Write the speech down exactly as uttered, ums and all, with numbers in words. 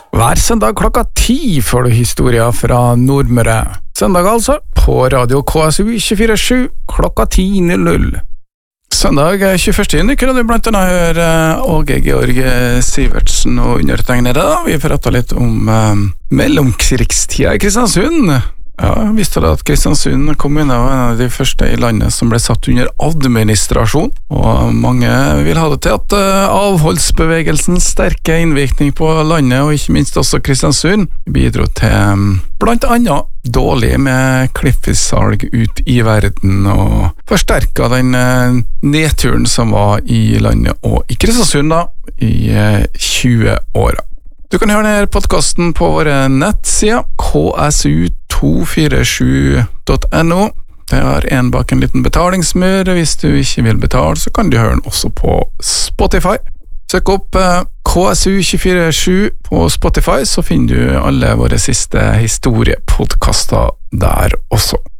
Hver søndag klokka ti får du historier fra Nordmøre. Søndag altså, på radio K S U tjuefire sju klokka ti null null. Søndag tjueførste juni kunne du blant annet høre Åge Georg Sivertsen og undertegnede. Da. Vi pratet litt om eh, mellomkrigstida i Kristiansund. Ja, visste du at Kristiansund kommune var en av de første i landet som ble satt under administrasjon, og mange vil ha det til at avholdsbevegelsens sterke innvirkning på landet, og ikke minst også Kristiansund, bidro til blant annet dårlig med klippfisksalg ut i verden, og forsterket den nedturen som var i landet og i Kristiansund da, i tjue år. Du kan høre denne podcasten på våre nettsider K S U to fire sju punktum no. Det er en bak en liten betalingsmur. Hvis du ikke vil betale, så kan du høre den også på Spotify. Søk opp K S U tjuefire sju på Spotify, så finner du alle våre siste historiepodcaster der også.